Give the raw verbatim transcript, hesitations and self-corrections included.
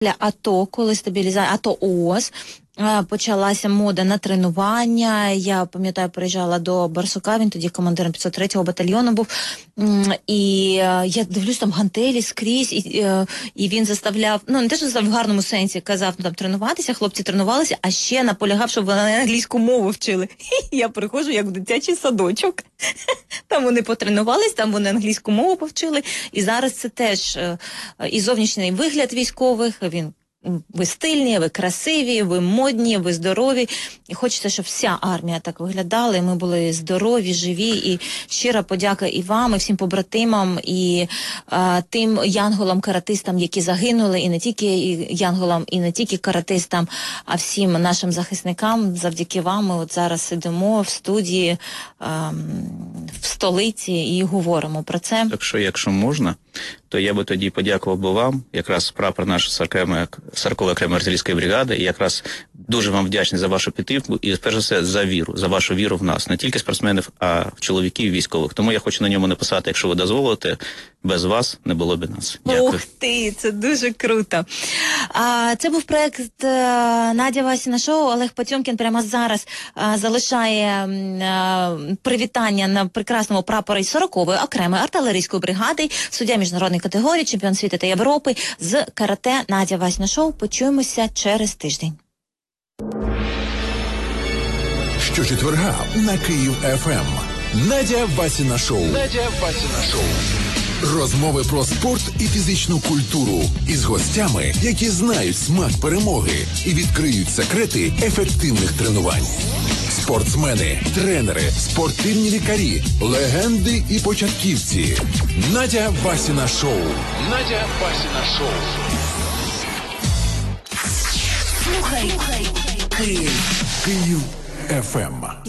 Для АТО, коли стабілізація, АТО ООС, почалася мода на тренування. Я пам'ятаю, приїжджала до Барсука, він тоді командиром п'ятсот третього батальйону був. І я дивлюсь, там гантелі скрізь, і, і він заставляв, ну не те, що заставляв в гарному сенсі, казав, ну, там тренуватися, хлопці тренувалися, а ще наполягав, щоб вони англійську мову вчили. І я приходжу, як в дитячий садочок. Там вони потренувались, там вони англійську мову повчили. І зараз це теж і зовнішній вигляд військових, він ви стильні, ви красиві, ви модні, ви здорові. І хочеться, щоб вся армія так виглядала, і ми були здорові, живі. І щира подяка і вам, і всім побратимам, і а, тим янголам-каратистам, які загинули, і не тільки і янголам, і не тільки каратистам, а всім нашим захисникам. Завдяки вам ми от зараз сидимо в студії а, в столиці і говоримо про це. Так що, якщо можна, то я би тоді подякував би вам, якраз прапор нашої сорокової окремої артилерійської бригади, і якраз дуже вам вдячний за вашу підтримку і, перш за все, за віру, за вашу віру в нас, не тільки спортсменів, а в чоловіків військових. Тому я хочу на ньому написати, якщо ви дозволите, без вас не було б нас. Дякую. Ух ти, це дуже круто. А, це був проект Надя Васіна шоу. Олег Потьомкін прямо зараз а, залишає а, привітання на прекрасному прапорі сорокової окремої артилерійської бригади, суддя міжнародної категорії, чемпіон світу та Європи з карате Надя Васіна шоу. Почуємося через тиждень. Щочетверга на Київ еф ем. Надя Васіна шоу. Надя Васіна шоу. Розмови про спорт і фізичну культуру із гостями, які знають смак перемоги і відкриють секрети ефективних тренувань. Спортсмени, тренери, спортивні лікарі, легенди і початківці. Надя Васіна шоу. Надя Васіна шоу. Слухай, Київ, Київ еф ем.